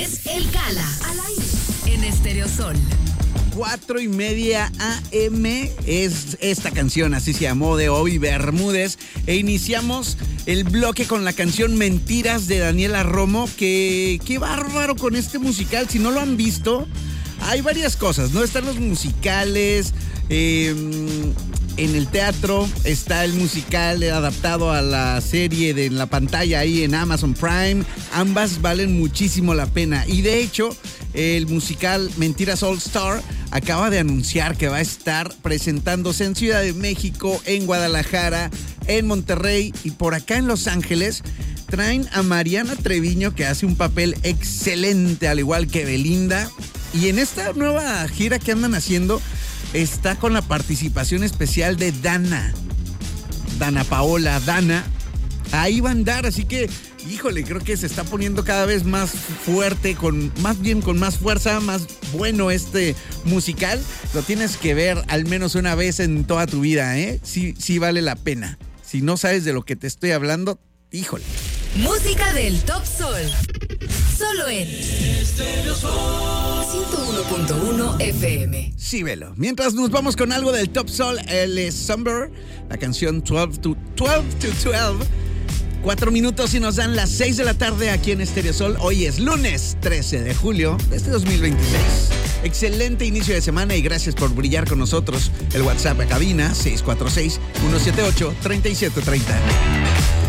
es El Gala, al aire, en Estéreo Sol. 4:30 AM es esta canción, así se llamó, de Obi Bermúdez. E iniciamos el bloque con la canción Mentiras de Daniela Romo. Qué bárbaro con este musical. Si no lo han visto, hay varias cosas, ¿no? Están los musicales, en el teatro está el musical adaptado a la serie en la pantalla ahí en Amazon Prime. Ambas valen muchísimo la pena. Y de hecho, el musical Mentiras All Star acaba de anunciar que va a estar presentándose en Ciudad de México, en Guadalajara, en Monterrey y por acá en Los Ángeles. Traen a Mariana Treviño, que hace un papel excelente, al igual que Belinda. Y en esta nueva gira que andan haciendo, está con la participación especial de Dana Paola. Ahí va a andar, así que, híjole, creo que se está poniendo cada vez más fuerte, con más fuerza, más bueno este musical. Lo tienes que ver al menos una vez en toda tu vida, ¿eh? Sí vale la pena. Si no sabes de lo que te estoy hablando, híjole. Música del Top Sol. Solo en Estéreo Sol 101.1 FM. Sí, velo. Mientras nos vamos con algo del Top Sol, él es Summer, la canción 12 to 12. 4 minutos y nos dan las 6 de la tarde aquí en Estéreo Sol. Hoy es lunes 13 de julio de este 2026. Excelente inicio de semana y gracias por brillar con nosotros. El WhatsApp a cabina 646-178-3730.